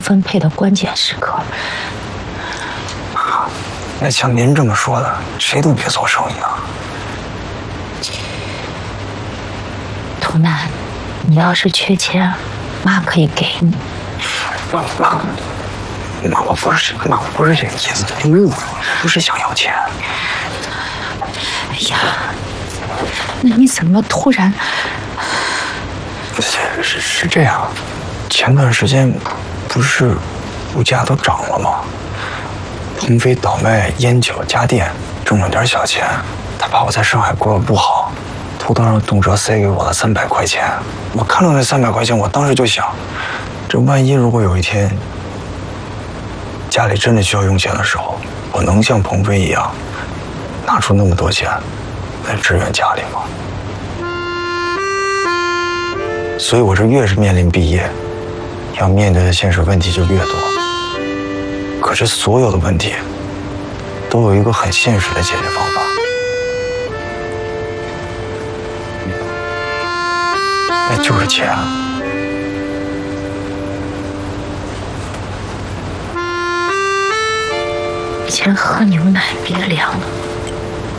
分配的关键时刻。 那像您这么说的，谁都别做生意啊。 图南，你要是缺钱，妈可以给你。 妈，我不是这个意思，你误会了，不是想要钱。 哎呀，那你怎么突然？ 是这样，前段时间不是物价都涨了吗？鹏飞倒卖烟酒家电，挣了点小钱，他怕我在上海过得不好，偷偷让动辄塞给我了300块钱。我看到那300块钱，我当时就想，这万一如果有一天家里真的需要用钱的时候，我能像鹏飞一样拿出那么多钱来支援家里吗？所以我这越是面临毕业，要面对的现实问题就越多。可是所有的问题都有一个很现实的解决方法，那就是钱。 以前喝牛奶别凉了。